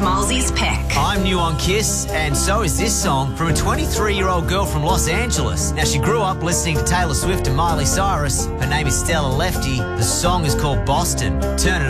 Smallsy's pick. I'm new on Kiss, and so is this song from a 23-year-old girl from Los Angeles. Now, she grew up listening to Taylor Swift and Miley Cyrus. Her name is Stella Lefty. The song is called Boston. Turn it